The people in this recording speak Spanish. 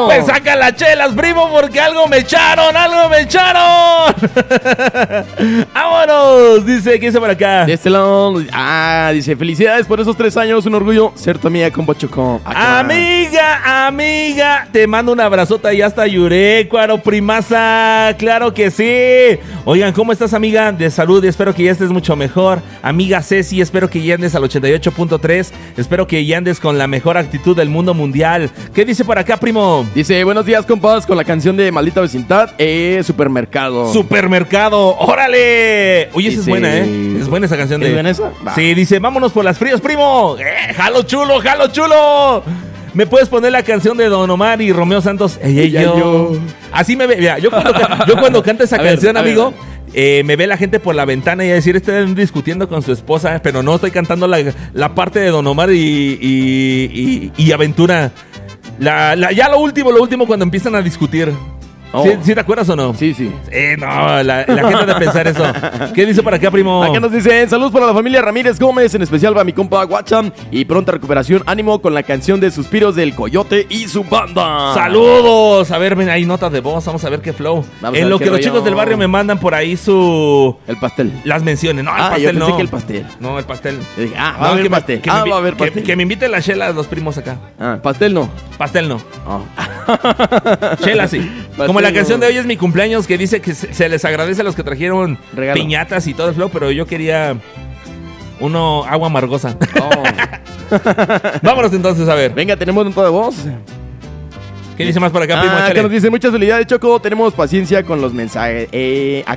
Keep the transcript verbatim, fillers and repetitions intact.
Pues saca las chelas, primo, porque algo me echaron, algo me echaron. Vámonos, dice, ¿qué dice por acá? De este lado, ah, dice, felicidades por esos tres años, un orgullo ser tu amiga con Chocó. Amiga, amiga, te mando un abrazota y hasta Yurecuaro, primaza, claro que sí. Oigan, ¿cómo estás, amiga? De salud, espero que ya estés mucho mejor. Amiga Ceci, espero que ya andes al ochenta y ocho punto tres, espero que ya andes con la mejor actitud del mundo mundial. ¿Qué dice por acá, primo? Dice, buenos días, compas, con la canción de Maldita Vecindad, eh, Supermercado. Supermercado, órale. Oye, esa Dice... es buena, ¿eh? Es buena esa canción. ¿Es de... buena esa? Va. Sí, dice, vámonos por las frías, primo. Eh, jalo chulo, jalo chulo. ¿Me puedes poner la canción de Don Omar y Romeo Santos? Ey, ey, yo. yo. Así me ve, mira, yo cuando, yo cuando canto esa a canción, ver, amigo, eh, me ve la gente por la ventana y a decir, están discutiendo con su esposa, pero no, estoy cantando la, la parte de Don Omar y, y, y, y Aventura. La, la, ya lo último, lo último cuando empiezan a discutir. Oh. ¿Sí, ¿Sí te acuerdas o no? Sí, sí. Eh, no, la, la gente debe pensar eso. ¿Qué dice por acá, primo? Acá nos dicen, saludos para la familia Ramírez Gómez, en especial para mi compa Guacham, y pronta recuperación, ánimo con la canción de Suspiros del Coyote y su banda. ¡Saludos! A ver, ven, hay notas de voz, vamos a ver qué flow. Vamos en lo que rollo. Los chicos del barrio me mandan por ahí su... El pastel. Las menciones. No, el ah, pastel yo pensé no. que el pastel. No, el pastel. Yo dije, ah, va no, a haber que, pastel. Que ah, me, va a haber que, pastel. Que me inviten las chelas los primos acá. Ah, pastel no. Pastel no. Oh. Chela sí. Pastel Como la canción no. de hoy es mi cumpleaños, que dice que se, se les agradece a los que trajeron Regalo. piñatas y todo el flow, pero yo quería uno agua amargosa. Oh. Vámonos entonces a ver. Venga, tenemos un tono de voz. ¿Qué dice más por acá, primo? Ah, que nos dice, muchas felicidades, Choco. Tenemos paciencia con los mensajes. Eh,